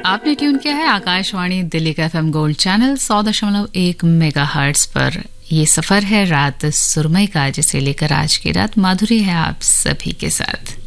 आपने ट्यून किया है आकाशवाणी दिल्ली का एफएम गोल्ड चैनल 100.1 मेगाहर्ट्ज पर। ये सफर है रात सुरमई का, जिसे लेकर आज की रात माधुरी है आप सभी के साथ।